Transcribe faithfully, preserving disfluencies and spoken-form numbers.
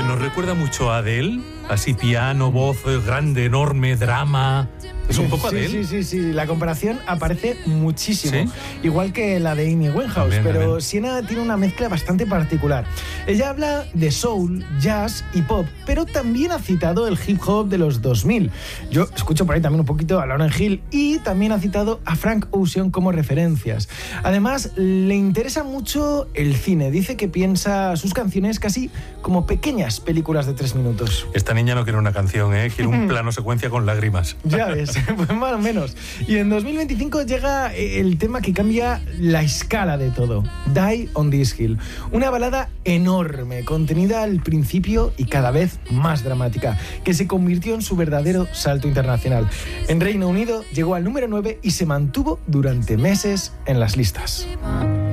nos recuerda mucho a Adele, así piano, voz grande, enorme, drama. Es un poco sí, Adele. Sí, sí, sí, la comparación aparece muchísimo, ¿Sí? Igual que la de Amy Winehouse, También, pero también. Sienna tiene una mezcla bastante particular. Ella habla de soul, jazz y pop, pero también ha citado el hip hop de los dos mil. Yo escucho por ahí también un poquito a Lauryn Hill y también ha citado a Frank Ocean como referencias. Además, le interesa mucho el cine. Dice que piensa sus canciones casi como pequeñas películas de tres minutos. Esta niña no quiere una canción, ¿eh? Quiere un plano secuencia con lágrimas. Ya ves, pues más o menos. Y en dos mil veinticinco llega el tema que cambia la escala de todo. Die on This Hill. Una balada enorme, contenida al principio y cada vez más dramática, que se convirtió en su verdadero salto internacional. En Reino Unido llegó al número nueve y se mantuvo durante meses en las listas.